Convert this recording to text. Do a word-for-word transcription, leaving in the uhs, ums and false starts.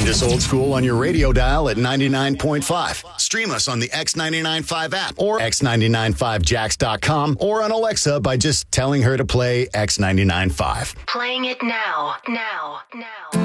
Find us old school on your radio dial at ninety-nine point five. Stream us on the X ninety-nine point five app or x ninety-nine five jacks dot com or on Alexa by just telling her to play X ninety-nine point five. Playing it now, now, now.